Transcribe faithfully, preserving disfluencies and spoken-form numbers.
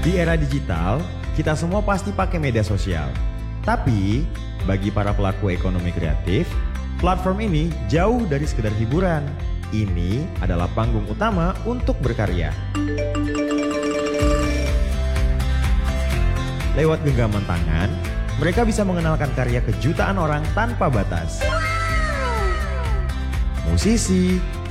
Di era digital, kita semua pasti pakai media sosial. Tapi, bagi para pelaku ekonomi kreatif, platform ini jauh dari sekedar hiburan. Ini adalah panggung utama untuk berkarya. Lewat genggaman tangan, mereka bisa mengenalkan karya ke jutaan orang tanpa batas. Musisi,